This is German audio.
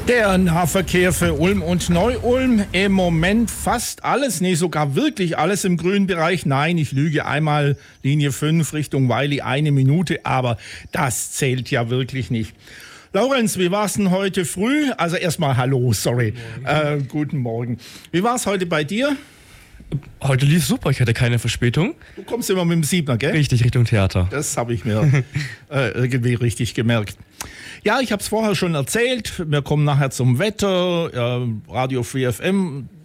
Der Nahverkehr für Ulm und Neu-Ulm im Moment fast alles, nee, sogar wirklich alles im grünen Bereich. Nein, ich lüge, einmal Linie 5 Richtung Weili 1 Minute, aber das zählt ja wirklich nicht. Laurenz, wie war's denn heute früh? Also erstmal hallo, sorry. Guten Morgen. Wie war's heute bei dir? Heute lief super, ich hatte keine Verspätung. Du kommst immer mit dem Siebner, gell? Richtig, Richtung Theater. Das habe ich mir irgendwie richtig gemerkt. Ja, ich habe es vorher schon erzählt. Wir kommen nachher zum Wetter. Radio Free FM